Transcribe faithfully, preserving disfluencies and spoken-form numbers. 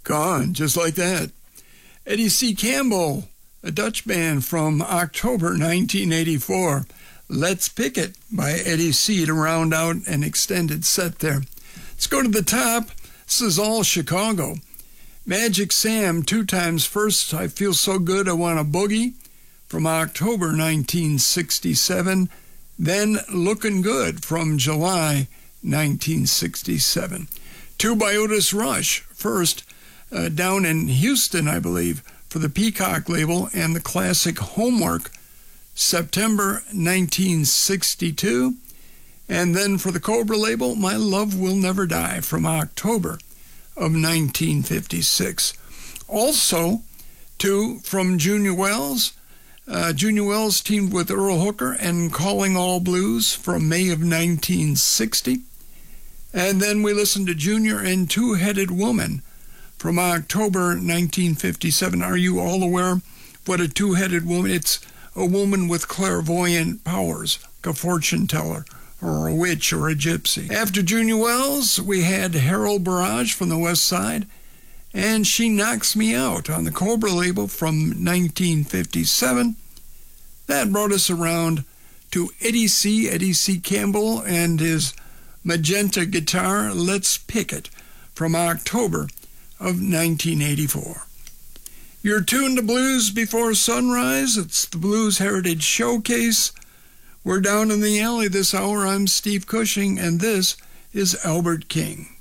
Gone, just like that. Eddie C. Campbell, a Dutch band from October nineteen eighty-four. Let's Pick It by Eddie C. to round out an extended set there. Let's go to the top. This is all Chicago. Magic Sam, Two Times First, I Feel So Good I Want a Boogie, from October nineteen sixty-seven. Then Lookin' Good from July nineteen sixty-seven. Two by Otis Rush, first uh, down in Houston, I believe, for the Peacock label, and the classic Homework, September nineteen sixty-two. And then for the Cobra label, My Love Will Never Die, from October of nineteen fifty-six. Also, two from Junior Wells. Uh, Junior Wells teamed with Earl Hooker and Calling All Blues from May of nineteen sixty. And then we listened to Junior and Two-Headed Woman from October nineteen fifty-seven. Are you all aware what a two-headed woman? It's a woman with clairvoyant powers, like a fortune teller, or a witch, or a gypsy. After Junior Wells, we had Harold Barrage from the West Side, and She Knocks Me Out on the Cobra label from nineteen fifty-seven. That brought us around to Eddie C., Eddie C. Campbell, and his magenta guitar, Let's Pick It, from October of nineteen eighty-four. You're tuned to Blues Before Sunrise. It's the Blues Heritage Showcase. We're down in the alley this hour. I'm Steve Cushing, and this is Albert King.